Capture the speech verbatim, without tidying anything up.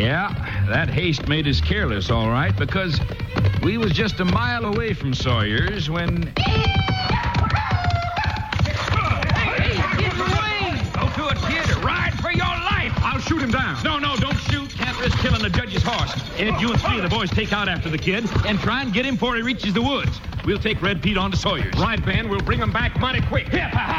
Yeah, that haste made us careless, all right, because we was just a mile away from Sawyer's when... Hey, get away! Don't do it, kid. Ride for your life. I'll shoot him down. No, no, don't shoot. Can't risk killing the judge's horse. Ed, you and three of the boys take out after the kid and try and get him before he reaches the woods. We'll take Red Pete on to Sawyer's. Right, Ben. We'll bring him back mighty quick. Hip, ha, ha.